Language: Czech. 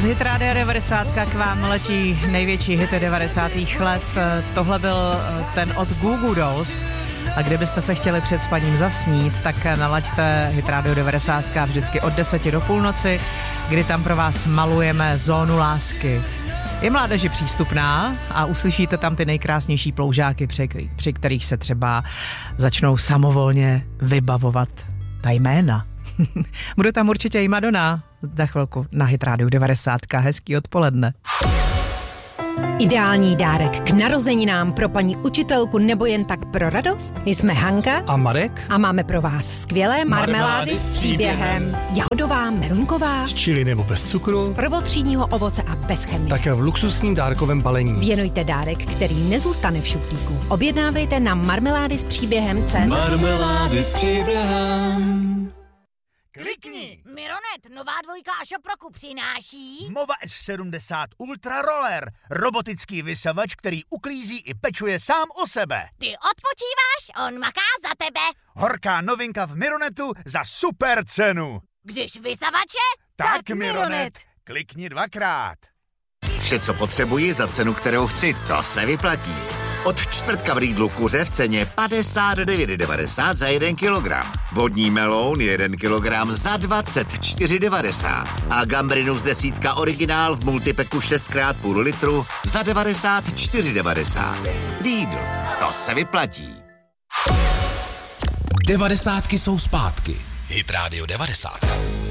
Z Hit Rádia 90 k vám letí největší hity 90. let. Tohle byl ten od Goo Goo Dolls. A kdybyste se chtěli před spaním zasnít, tak nalaďte Hit Radio 90 vždycky od 10 do půlnoci, kdy tam pro vás malujeme zónu lásky. Je mládeži přístupná a uslyšíte tam ty nejkrásnější ploužáky, při kterých se třeba začnou samovolně vybavovat ta jména. Bude tam určitě i Madonna za chvilku na Hit Radio 90. Hezký odpoledne. Ideální dárek k narozeninám pro paní učitelku nebo jen tak pro radost? Jsme Hanka a Marek a máme pro vás skvělé marmelády s příběhem. Jahodová, merunková, z chili nebo bez cukru, z prvotřídního ovoce a bez chemie. Také v luxusním dárkovém balení. Věnujte dárek, který nezůstane v šuplíku. Objednávejte na marmelády s příběhem CZ. Marmelády s příběhem. Klikni! Mironet, nová dvojka a šoproku přináší Mova S70 Ultra Roller, robotický vysavač, který uklízí i pečuje sám o sebe. Ty odpočíváš, on maká za tebe. Horká novinka v Mironetu za super cenu. Když vysavače, Tak Mironet, klikni 2krát. Vše, co potřebuji za cenu, kterou chci, to se vyplatí. Od čtvrtka v Lidlu kuře v ceně 59,90 za 1 kilogram. Vodní meloun 1 kilogram za 24,90. A gambrinus 10 originál v multipeku 6x půl litru za 94,90. Lidl, to se vyplatí. 90 jsou zpátky. Hit Radio 90.